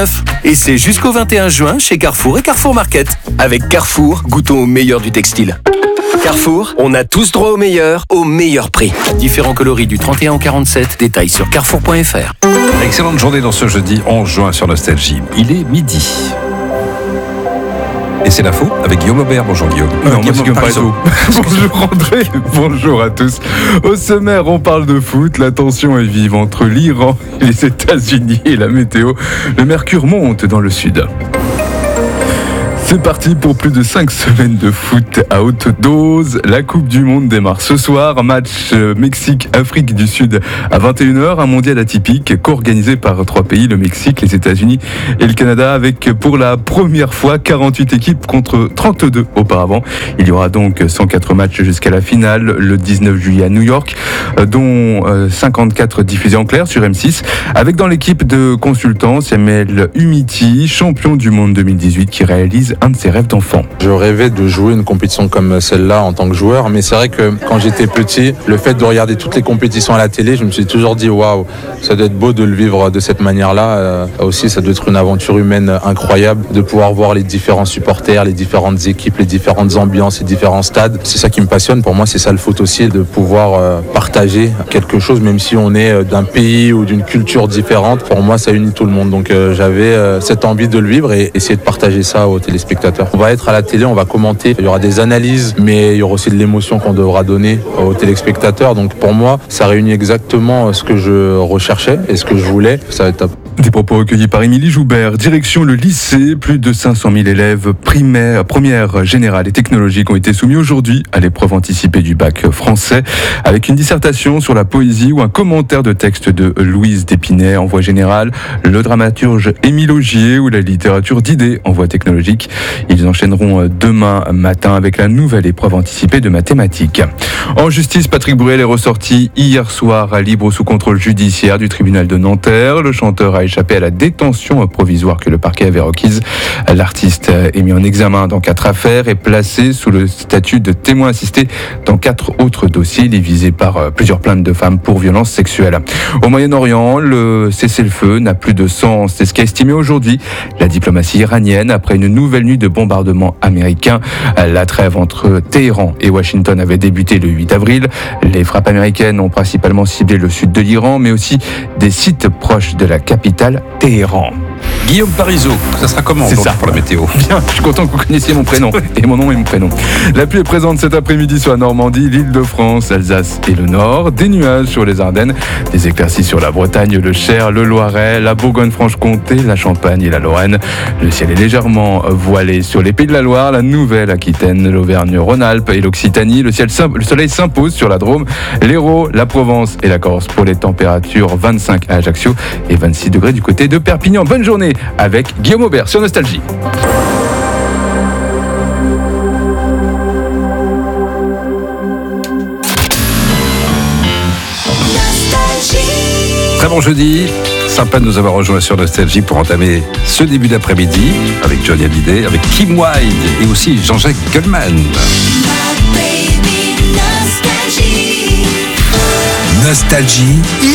Et c'est jusqu'au 21 juin chez Carrefour et Carrefour Market. Avec Carrefour, goûtons au meilleur du textile. Carrefour, on a tous droit au meilleur prix. Différents coloris du 31 au 47, détails sur carrefour.fr. Excellente journée dans ce jeudi 11 juin sur Nostalgie. Il est midi. Et c'est l'info avec Guillaume Aubert. Bonjour Guillaume. Non, moi c'est Guillaume Parizeau. Bonjour André, bonjour à tous. Au sommaire, on parle de foot. La tension est vive entre l'Iran et les États-Unis et la météo. Le mercure monte dans le sud. C'est parti pour plus de 5 semaines de foot à haute dose. La Coupe du Monde démarre ce soir. Match Mexique-Afrique du Sud à 21h. Un mondial atypique co-organisé par 3 pays, le Mexique, les États-Unis et le Canada, avec pour la première fois 48 équipes contre 32 auparavant. Il y aura donc 104 matchs jusqu'à la finale le 19 juillet à New York, dont 54 diffusés en clair sur M6, avec dans l'équipe de consultants Samuel Umtiti, champion du monde 2018, qui réalise un de ses rêves d'enfant. Je rêvais de jouer une compétition comme celle-là en tant que joueur, mais c'est vrai que quand j'étais petit, le fait de regarder toutes les compétitions à la télé, je me suis toujours dit waouh, ça doit être beau de le vivre de cette manière-là. Aussi, ça doit être une aventure humaine incroyable de pouvoir voir les différents supporters, les différentes équipes, les différentes ambiances, les différents stades. C'est ça qui me passionne. Pour moi, c'est ça le foot aussi, de pouvoir partager quelque chose, même si on est d'un pays ou d'une culture différente. Pour moi, ça unit tout le monde. Donc j'avais cette envie de le vivre et essayer de partager ça aux téléspectateurs. On va être à la télé, on va commenter, il y aura des analyses, mais il y aura aussi de l'émotion qu'on devra donner aux téléspectateurs. Donc pour moi, ça réunit exactement ce que je recherchais et ce que je voulais. Ça va être top. Des propos recueillis par Émilie Joubert. Direction le lycée, plus de 500 000 élèves primaires, première, générale et technologique ont été soumis aujourd'hui à l'épreuve anticipée du bac français, avec une dissertation sur la poésie ou un commentaire de texte de Louise Dépinay en voie générale, le dramaturge Émile Augier ou la littérature d'idées en voie technologique. Ils enchaîneront demain matin avec la nouvelle épreuve anticipée de mathématiques. En justice, Patrick Bruel est ressorti hier soir à libre sous contrôle judiciaire du tribunal de Nanterre. Le chanteur a échappé à la détention provisoire que le parquet avait requise. L'artiste est mis en examen dans 4 affaires et placé sous le statut de témoin assisté dans 4 autres dossiers. Il est visé par plusieurs plaintes de femmes pour violences sexuelles. Au Moyen-Orient, le cessez-le-feu n'a plus de sens. C'est ce qu'a estimé aujourd'hui la diplomatie iranienne après une nouvelle nuit de bombardements américains. La trêve entre Téhéran et Washington avait débuté le 8 avril. Les frappes américaines ont principalement ciblé le sud de l'Iran, mais aussi des sites proches de la capitale, Téhéran. Guillaume Parizeau, ça sera comment C'est ça pour la météo? Bien, je suis content que vous connaissiez mon prénom et mon nom et mon prénom. La pluie est présente cet après-midi sur la Normandie, l'Île-de-France, l'Alsace et le Nord. Des nuages sur les Ardennes, des éclaircies sur la Bretagne, le Cher, le Loiret, la Bourgogne-Franche-Comté, la Champagne et la Lorraine. Le ciel est légèrement voilé sur les Pays de la Loire, la Nouvelle-Aquitaine, l'Auvergne-Rhône-Alpes et l'Occitanie. Le soleil s'impose sur la Drôme, l'Hérault, la Provence et la Corse. Pour les températures, 25 à Ajaccio et 26 degrés du côté de Perpignan. Bonne journée avec Guillaume Aubert sur Nostalgie. Très bon jeudi. Sympa de nous avoir rejoints sur Nostalgie pour entamer ce début d'après-midi avec Johnny Hallyday, avec Kim Wilde et aussi Jean-Jacques Goldman. Nostalgie.